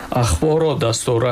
Axborot dasturi.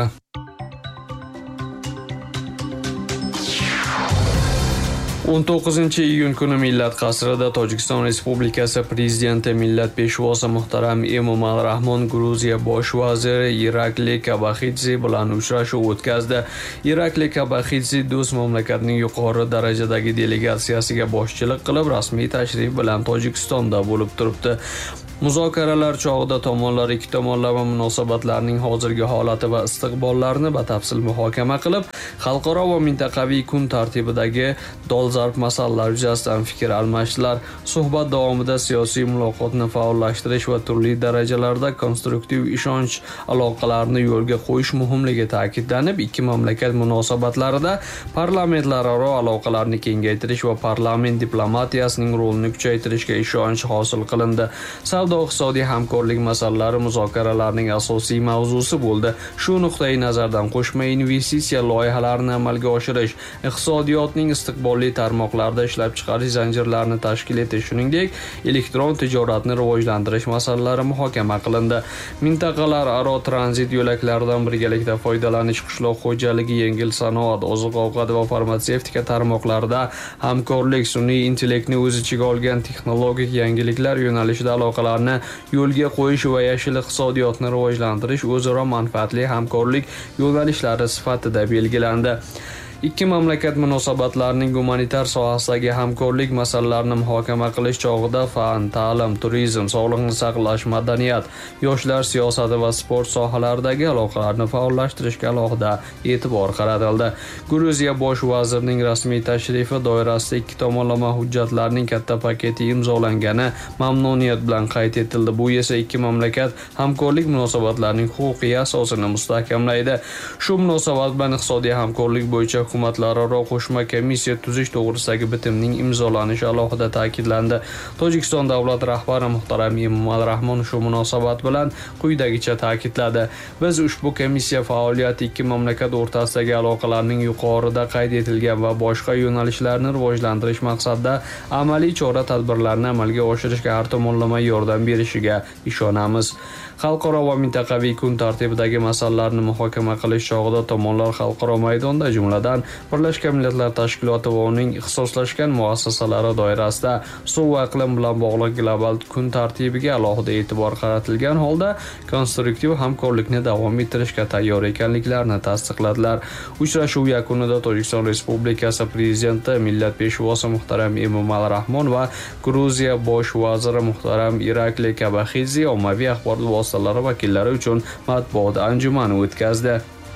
o'n 19-iyun kuni Millat qasrida Tojikiston Respublikasi Prezidenti Millat peshvosi muhtaram Emomali Rahmon Gruziya bosh vaziri Irakli Kabaxidze bilan uchrashuv o'tkazdi. Irakli Kabaxidze do'st mamlakatning yuqori darajadagi delegatsiyasiga boshchilik qilib, rasmiy tashrif bilan Tojikistonda bo'lib turibdi. Muzokaralar chog'ida tomonlar ikki tomonlama munosabatlarning hozirgi holati va istiqbollarini batafsil muhokama qilib, xalqaro va mintaqaviy kun tartibidagi dolzarb masalalar yuzasidan fikr almashdilar. Suhbat davomida siyosiy muloqotni faollashtirish va turli darajalarda konstruktiv ishonch aloqalarini yo'lga qo'yish muhimligi ta'kidlanib, ikki mamlakat munosabatlarida parlamentlararo aloqalarni kengaytirish va parlament diplomatiyasining rolini kuchaytirishga ishonch hosil qilindi. Savdo-iqtisodiy hamkorlik masalalari muzokaralarning asosiy mavzusi bo'ldi. Shu nuqtai nazardan qo'shma investitsiya loyihalarini amalga oshirish, iqtisodiyotning istiqbolli tarmoqlarida ishlab chiqarish zanjirlarini tashkil etish, shuningdek, elektron tijoratni rivojlantirish masalalari muhokama qilindi. Mintaqalararo tranzit yo'laklaridan birgalikda foydalanish, qishloq xo'jaligi, yengil sanoat, oziq-ovqat va farmatsevtika tarmoqlarida hamkorlik, sun'iy intellektni o'z ichiga olgan texnologik yangiliklar yo'nalishida aloqalarni yo'lga qo'yish va yashil iqtisodiyotni rivojlantirish o'zaro manfaatli hamkorlik yo'nalishlari sifatida belgilandi. Ikki mamlakat munosabatlarining gumanitar sohasidagi hamkorlik masalalarini muhokama qilish chog'ida fan, ta'lim, turizm, sog'liqni saqlash, madaniyat, yoshlar siyosati va sport sohalaridagi aloqalarni faollashtirishga alohida e'tibor qaratildi. Gruziya bosh vazirining rasmiy tashrifi doirasida ikki tomonlama hujjatlarning katta paketi imzolangani mamnuniyat bilan qayd etildi. Bu esa ikki mamlakat hamkorlik munosabatlarining huquqiy asosini mustahkamlaydi. Shu munosabat bilan iqtisodiy hamkorlik bo'yicha hukumatlararo qo'shma komissiya tuzish to'g'risidagi bitimning imzolanishi alohida ta'kidlandi. Tojikiston davlat rahbari muhtaram Emomali Rahmon shu munosabat bilan quyidagicha ta'kidladi: Biz ushbu komissiya faoliyati ikki mamlakat o'rtasidagi aloqalarning yuqorida qayd etilgan va boshqa yo'nalishlarni rivojlantirish maqsadida amaliy chora-tadbirlarni amalga oshirishga har tomonlama yordam berishiga ishonamiz. Xalqaro va mintaqaviy kun tartibidagi masalalarni muhokama qilish chog'ida tomonlar xalqaro maydonda, jumladan Birlashgan Millatlar Tashkiloti va uning ixtisoslashgan muassasalari doirasida suv va iqlim bilan bog'liq global kun tartibiga alohida e'tibor qaratilgan holda konstruktiv hamkorlikni davom ettirishga tayyor ekanliklarini tasdiqladilar. Uchrashuv yakunida Tojikiston Respublikasi Prezidenti Millat peshvosi muhtaram Emomali Rahmon va Gruziya bosh vaziri muhtaram Irakli Kabaxidze ommaviy axborot vositalari vakillari uchun matbuot anjumani o'tkazdi.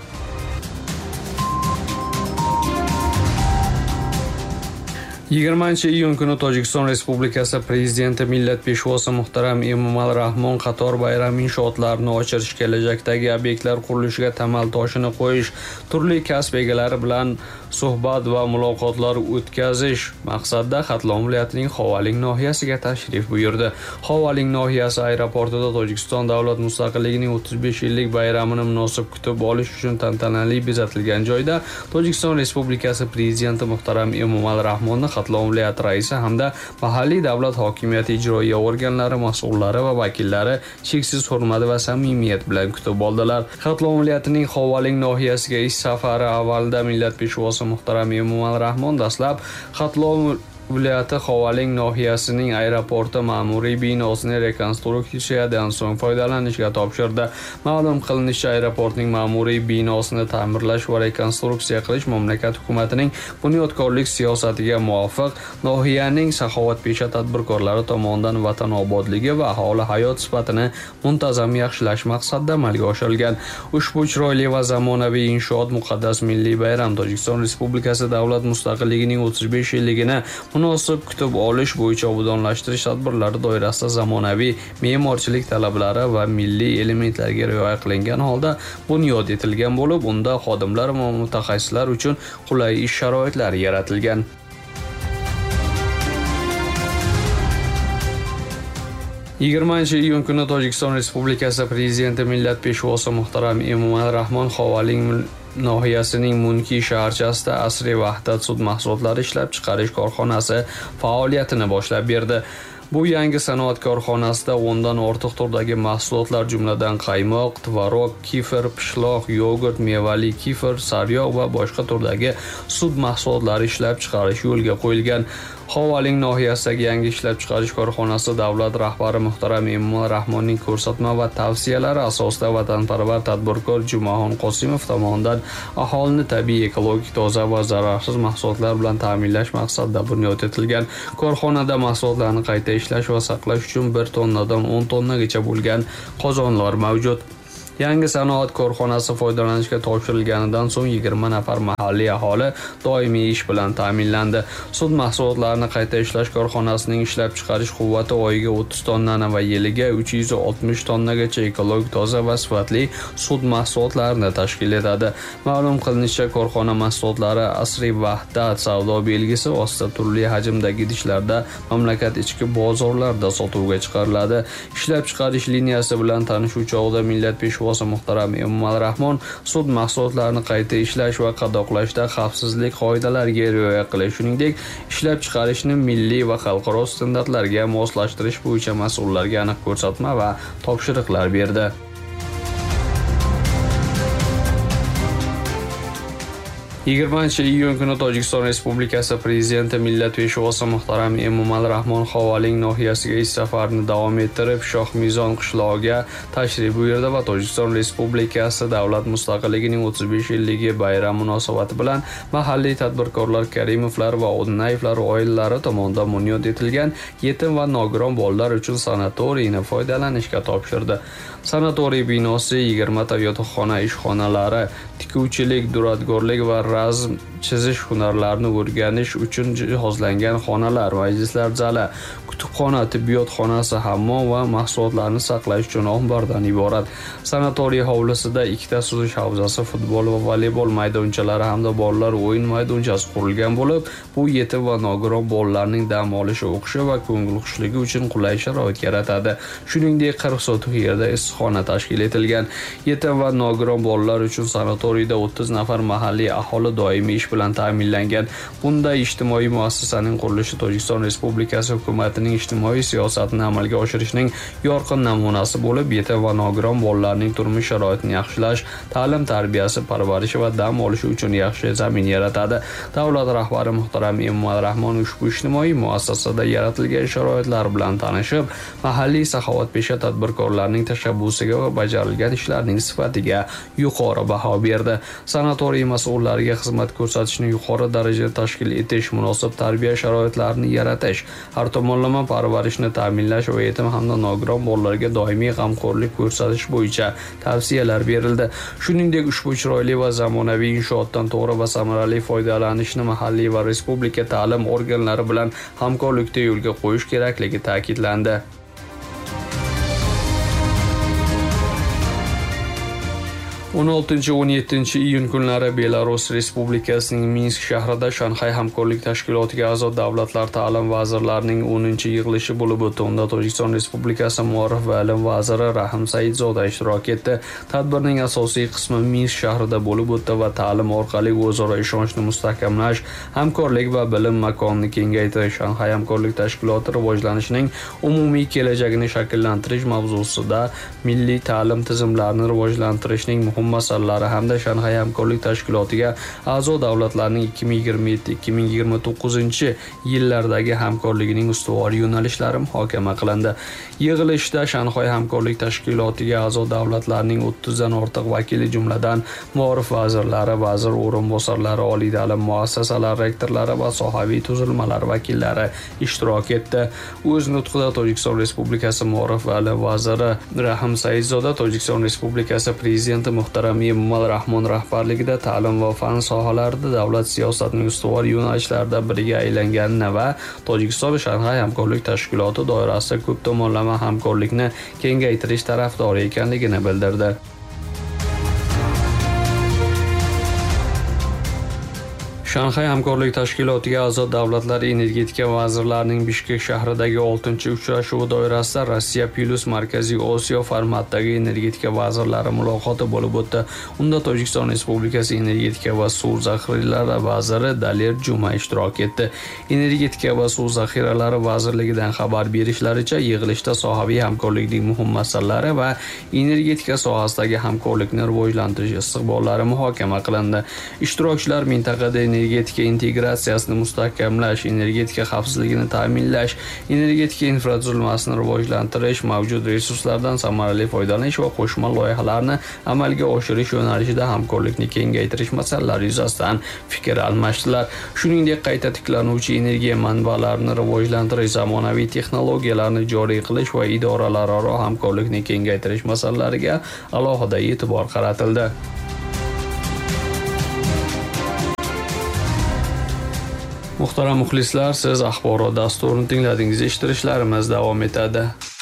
20-iyun kuni Tojikiston Respublikasi Prezidenti Millat peshvosi muhtaram Emomali Rahmon qator bayram inshootlarini ochirish, kelajakdagi obyektlar qurilishiga tamal toshini qo'yish, turli kasb egalari bilan suhbat va muloqotlar o'tkazish maqsadida Xatlon viloyatining Xovaling nohiyasiga tashrif buyurdi. Xovaling nohiyasi aeroportida Tojikiston davlat mustaqilligining 35 yillik bayramini munosib kutib olish uchun tantanali bezatilgan joyda Tojikiston Respublikasi Prezidenti muhtaram Emomali Rahmonni Xatlon viloyati raisi hamda mahalliy davlat hokimiyati ijroiya organlari mas'ullari va vakillari cheksiz hurmat va samimiyat bilan kutib oldilar. Xatlon viloyatining Xovaling nohiyasiga ish safari avvalida Millat peshvosi muhtaram Emomali Rahmon dastlab Xatlon viloyati Xovaling nohiyasining aeroporti ma'muriy binosini rekonstruksiyadan so'ng foydalanishga topshirdi. Ma'lum qilinishicha, aeroportning ma'muriy binosini ta'mirlash va rekonstruksiya qilish mamlakat hukumatining bunyodkorlik siyosatiga muvofiq nohiyaning saxovatpesha tadbirkorlari tomonidan vatan obodligi va aholi hayot sifatini muntazam yaxshilash maqsadida amalga oshirilgan. Ushbu chiroyli va zamonaviy inshoot muqaddas milliy bayram Tojikiston Respublikasi davlat mustaqilligining 35 yilligini munosib kutib olish bo'yicha obodonlashtirish tadbirlari doirasida zamonaviy me'morchilik talablari va milliy elementlarga rioya qilingan holda bunyod etilgan bo'lib, unda xodimlar va mutaxassislar uchun qulay ish sharoitlari yaratilgan. 20-iyun kuni Tojikiston Respublikasi Prezidenti Millat peshvosi muhtaram Emomali Rahmon Xovaling nohiyasining Munki shaharchasida asriy vahdat sut mahsulotlari ishlab chiqarish korxonasi faoliyatini boshlab berdi. Bu yangi sanoat korxonasida 10 dan ortiq turdagi mahsulotlar jumladan qaymoq, tvorog, kefir, pishloq, yogurt, mevali kefir, sariyog' va boshqa turdagi sut mahsulotlari ishlab chiqarish yo'lga qo'yilgan. Xovaling nohiyasidagi yangi ishlab chiqarish korxonasi davlat rahbari muhtaram Emomali Rahmonning ko'rsatma va tavsiyalari asosida vatanparvar tadbirkor Jumaxon Qosimov tomonidan aholini tabiiy, ekologik, toza va zararsiz mahsulotlar bilan ta'minlash maqsadida bunyod etilgan. Korxonada mahsulotlarni qayta ishlash va saqlash uchun 1 tonnadan 10 tonnagacha bo'lgan qozonlar mavjud. Yangi sanoat korxonasi foydalanishga topshirilganidan so'ng 20 nafar mahalliy aholi doimiy ish bilan ta'minlandi. Sut mahsulotlarini qayta ishlash korxonasining ishlab chiqarish quvvati oyiga 30 tonnani va yiliga 360 tonnagacha ekologik, toza va sifatli sut mahsulotlarini tashkil etadi. Ma'lum qilinishicha, korxona mahsulotlari asriy vahdat savdo belgisi ostida turli hajmdagi idishlarda mamlakat ichki bozorlarida sotuvga chiqariladi. Ishlab chiqarish liniyasi bilan tanishuvchi chog'da millat peshvosi muhtaram Emomali Rahmon sut mahsulotlarini qayta ishlash va qadoqlashda xavfsizlik qoidalariga rioya qilish, shuningdek, ishlab chiqarishni milliy va xalqaro standartlarga moslashtirish bo'yicha mas'ullarga aniq ko'rsatma va topshiriqlar berdi. 20-iyun kuni Tojikiston Respublikasi Prezidenti millat peshvosi muhtaram Emomali Rahmon Xovaling nohiyasiga ish safarini davom ettirib, Shohmizon qishlog'iga tashrif buyurdi va Tojikiston Respublikasi davlat mustaqilligining 35-yilligi bayrami munosabati bilan mahalliy tadbirkorlar Karimovlar va Odnayevlar oilalari tomonidan bunyod etilgan yetim va nogiron bolalar uchun sanatoriyni foydalanishga topshirdi. Sanatoriy binosi 20 ta yotoqxona, ishxonalari, tikuvchilik, duradgorlik va razm chizish hunarlarini o'rganish uchun jihozlangan xonalar, majlislar zali, kutubxona, tibbiyot xonasi, hammom va mahsulotlarni saqlash uchun ombordan iborat. Sanatoriy hovlisida 2 ta suzish havzasi, futbol va voleybol maydonchalari hamda bolalar o'yin maydonchasi qurilgan bo'lib, bu yetim va nogiron bolalarning dam olishi, o'qishi va ko'ngil xushligi uchun qulay sharoit yaratadi. Shuningdek, 40 sotix yerda issiqxona tashkil etilgan. Yetim va nogiron bolalar uchun sanatoriyda 30 nafar mahalliy aholi doimiy ish bilan ta'minlangan. Bunday ijtimoiy muassasaning qurilishi Tojikiston Respublikasi hukumatining ijtimoiy siyosatini amalga oshirishning yorqin namunasi bo'lib, yetim va nogiron bolalarning turmush sharoitini yaxshilash, ta'lim, tarbiyasi, parvarishi va dam olishi uchun yaxshi zamin yaratadi. Davlat rahbari muhtaram Emomali Rahmon ushbu ijtimoiy muassasada yaratilgan sharoitlar bilan tanishib, mahalliy saxovatpesha tadbirkorlarning tashabbusiga va bajarilgan ishlarning sifatiga yuqori baho berdi. Sanatoriy mas'ullariga xizmat ko'rsatishni yuqori darajada tashkil etish, munosib tarbiya sharoitlarini yaratish, har tomonlama parvarishni ta'minlash va yetim hamda nogiron bolalarga doimiy g'amxo'rlik ko'rsatish bo'yicha tavsiyalar berildi. Shuningdek, ushbu chiroyli va zamonaviy inshootdan to'g'ri va samarali foydalanishni mahalliy va respublika ta'lim organlari bilan hamkorlikda yo'lga qo'yish kerakligi ta'kidlandi. 16-17 iyun kunlari Belarus Respublikasining Minsk shahrida Shanxay hamkorlik tashkilotiga a'zo davlatlar ta'lim vazirlarining 10-yig'ilishi bo'lib o'tdi. Unda Tojikiston Respublikasi Muarrif va ilm vaziri Rahim Saidzoda ishtirok etdi. Tadbirning asosiy qismi Minsk shahrida bo'lib o'tdi va ta'lim orqali o'zaro ishonchni mustahkamlash, hamkorlik va bilim makonini kengaytirish, Shanxay hamkorlik tashkiloti rivojlanishining umumiy kelajagini shakllantirish mavzusida milliy ta'lim tizimlarini rivojlantirishning masalalari hamda Shanxay hamkorlik tashkilotiga a'zo davlatlarning 2027-2029 yillardagi hamkorligining ustuvor yo'nalishlari muhokama qilindi. Yig'ilishda Shanxay hamkorlik tashkilotiga a'zo davlatlarning 30 dan ortiq vakili, jumladan muorif vazirlari, vazir o'rinbosarlari, oliy ta'lim muassasalari rektorlari va sohaviy tuzilmalar vakillari ishtirok etdi. O'z nutqida Tojikiston Respublikasi muorif va ilm vaziri Rahim Saidzoda Tojikiston Respublikasi prezidenti muhtaram Emomali Rahmon rahbarligida ta'lim va fan sohalarida davlat siyosatining ustuvor yo'nalishlaridan biriga aylanganini va Tojikiston Shanxay hamkorlik tashkiloti doirasida ko'p tomonlama hamkorlikni kengaytirish tarafdori ekanligini bildirdi. Shanxay hamkorlik tashkilotiga a'zo davlatlar energetika vazirlarining Bishkek shahridagi 6-uchrashuvi doirasida Rossiya plus Markaziy Osiyo formatidagi energetika vazirlari muloqoti bo'lib o'tdi. Unda Tojikiston Respublikasi energetika va suv zaxiralari vaziri Daler Juma ishtirok etdi. Energetika va suv zaxiralari vazirligidan xabar berishlaricha, yig'ilishda sohaviy hamkorlikning muhim masalalari va energetika sohasidagi hamkorlikni rivojlantirish istiqbollari muhokama qilindi. Ishtirokchilar mintaqada energetika integratsiyasini mustahkamlash, energetika xavfsizligini ta'minlash, energetika infratuzilmasini rivojlantirish, mavjud resurslardan samarali foydalanish va qo'shma loyihalarni amalga oshirish yo'nalishida hamkorlikni kengaytirish masalalari yuzasidan fikr almashdilar. Shuningdek, qayta tiklanuvchi energiya manbalarini rivojlantirish, zamonaviy texnologiyalarni joriy qilish va idoralararo hamkorlikni kengaytirish masalalariga alohida e'tibor qaratildi. Muhtaram muxlislar, siz axborot dasturini tingladingiz. Eshittirishlarimiz davom etadi.